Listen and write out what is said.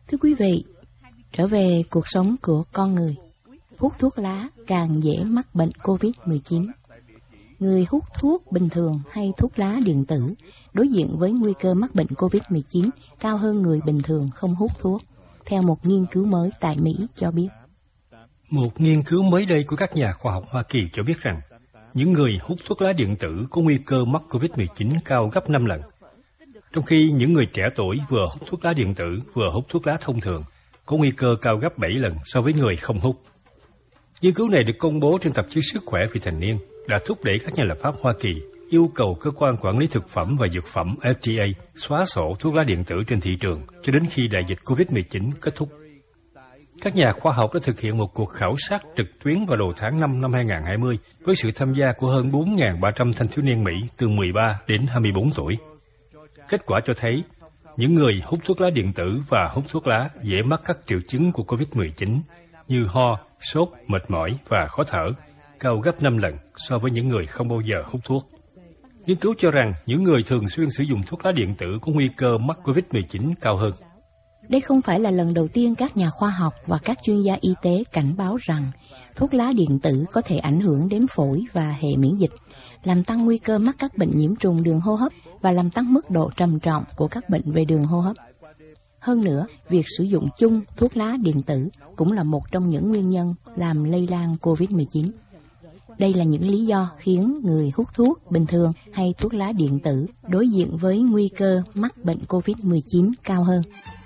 Thưa quý vị, trở về cuộc sống của con người, hút thuốc lá càng dễ mắc bệnh COVID-19. Người hút thuốc bình thường hay thuốc lá điện tử đối diện với nguy cơ mắc bệnh COVID-19 cao hơn người bình thường không hút thuốc, theo một nghiên cứu mới tại Mỹ cho biết. Một nghiên cứu mới đây của các nhà khoa học Hoa Kỳ cho biết rằng những người hút thuốc lá điện tử có nguy cơ mắc COVID-19 cao gấp 5 lần, trong khi những người trẻ tuổi vừa hút thuốc lá điện tử vừa hút thuốc lá thông thường có nguy cơ cao gấp 7 lần so với người không hút. Nghiên cứu này được công bố trên tạp chí Sức khỏe vị thành niên đã thúc đẩy các nhà lập pháp Hoa Kỳ yêu cầu cơ quan quản lý thực phẩm và dược phẩm FDA xóa sổ thuốc lá điện tử trên thị trường cho đến khi đại dịch COVID-19 kết thúc. Các nhà khoa học đã thực hiện một cuộc khảo sát trực tuyến vào đầu tháng 5 năm 2020 với sự tham gia của hơn 4.300 thanh thiếu niên Mỹ từ 13 đến 24 tuổi. Kết quả cho thấy, những người hút thuốc lá điện tử và hút thuốc lá dễ mắc các triệu chứng của COVID-19 như ho, sốt, mệt mỏi và khó thở, cao gấp 5 lần so với những người không bao giờ hút thuốc. Nghiên cứu cho rằng những người thường xuyên sử dụng thuốc lá điện tử có nguy cơ mắc COVID-19 cao hơn. Đây không phải là lần đầu tiên các nhà khoa học và các chuyên gia y tế cảnh báo rằng thuốc lá điện tử có thể ảnh hưởng đến phổi và hệ miễn dịch, làm tăng nguy cơ mắc các bệnh nhiễm trùng đường hô hấp và làm tăng mức độ trầm trọng của các bệnh về đường hô hấp. Hơn nữa, việc sử dụng chung thuốc lá điện tử cũng là một trong những nguyên nhân làm lây lan COVID-19. Đây là những lý do khiến người hút thuốc bình thường hay thuốc lá điện tử đối diện với nguy cơ mắc bệnh COVID-19 cao hơn.